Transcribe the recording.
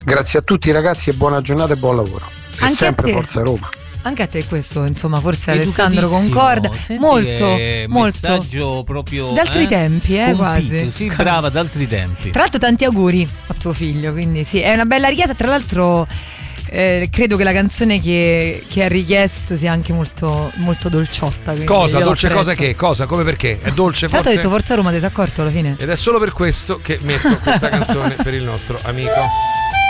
Grazie a tutti ragazzi e buona giornata e buon lavoro. E Anche sempre Forza Roma. Anche a te questo, insomma, forse Alessandro concorda. Molto, molto. Messaggio proprio d'altri tempi, compito, quasi. Sì, brava, d'altri tempi. Tra l'altro tanti auguri a tuo figlio, quindi sì, è una bella richiesta. Tra l'altro credo che la canzone che ha richiesto sia anche molto, molto dolciotta. Cosa? Dolce cosa che? Cosa? Come perché? È dolce Tra l'altro forse? ho detto Forza Roma, ti sei accorto alla fine? Ed è solo per questo che metto questa canzone per il nostro amico